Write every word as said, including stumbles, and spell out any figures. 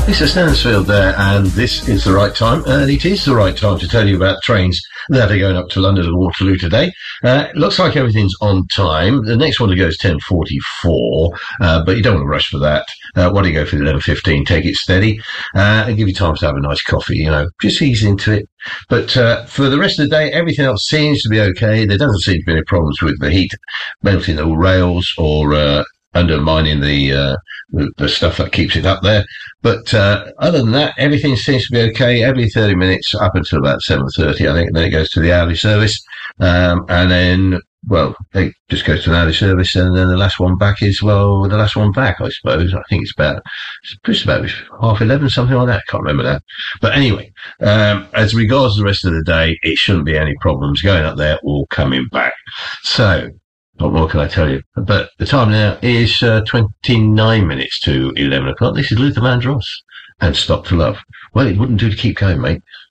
Mister Stansfield there, and this is the right time, and it is the right time to tell you about trains that are going up to London and Waterloo today. Uh, looks like everything's on time. The next one to go is ten forty-four, uh, but you don't want to rush for that. Uh, why don't you go for eleven fifteen, take it steady, uh, and give you time to have a nice coffee, you know, just ease into it. But uh, for the rest of the day, everything else seems to be okay. There doesn't seem to be any problems with the heat melting the rails or uh, undermining the, uh, the the stuff that keeps it up there. But uh, other than that, everything seems to be okay. Every thirty minutes up until about seven thirty, I think, and then it goes to the hourly service. Um, and then, well, it just goes to an hourly service, and then the last one back is, well, the last one back, I suppose. I think it's about, it's about half eleven, something like that. I can't remember that. But anyway, um, as regards the rest of the day, it shouldn't be any problems going up there or coming back. So, what more can I tell you? But the time now is uh, twenty-nine minutes to eleven o'clock. This is Luther Vandross and Stop to Love. Well, it wouldn't do to keep going, mate.